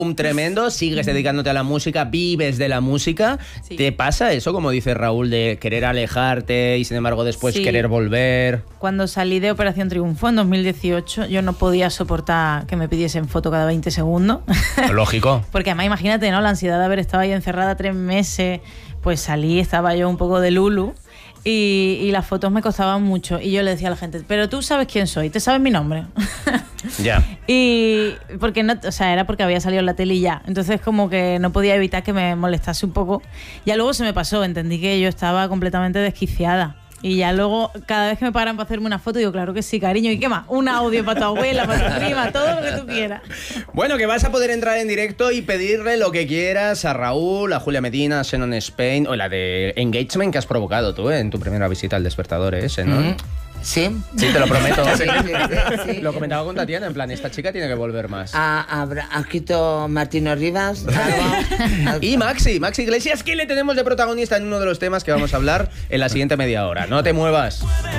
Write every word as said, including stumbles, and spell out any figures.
un tremendo, sigues dedicándote a la música, vives de la música. Sí. ¿Te pasa eso, como dice Raúl, de querer alejarte y sin embargo después sí. querer volver? Cuando salí de Operación Triunfo en dos mil dieciocho, yo no podía soportar que me pidiesen foto cada veinte segundos. Lógico. Porque además imagínate, ¿no? La ansiedad de haber estado ahí encerrada tres meses, pues salí, estaba yo un poco de Lulu. Y, y las fotos me costaban mucho. Y yo le decía a la gente, pero tú sabes quién soy, ¿te sabes mi nombre? Ya. Yeah. Y porque no, o sea, era porque había salido en la tele y ya. Entonces como que no podía evitar que me molestase un poco. Ya luego se me pasó, entendí que yo estaba completamente desquiciada. Y ya luego, cada vez que me paran para hacerme una foto, digo, claro que sí, cariño. ¿Y qué más? Un audio para tu abuela, para tu prima, todo lo que tú quieras. Bueno, que vas a poder entrar en directo y pedirle lo que quieras a Raúl, a Julia Medina, a Xenon Spain, o la de Engagement que has provocado tú, ¿eh? En tu primera visita al Despertador, ¿eh, Xenon? Mm-hmm. Sí. Sí, te lo prometo. Sí, sí, sí, sí. Lo comentaba con Tatiana, en plan, esta chica tiene que volver más. A, a, a Quito Martino Rivas. Algo. Y Maxi, Maxi Iglesias, que le tenemos de protagonista en uno de los temas que vamos a hablar en la siguiente media hora. No te muevas.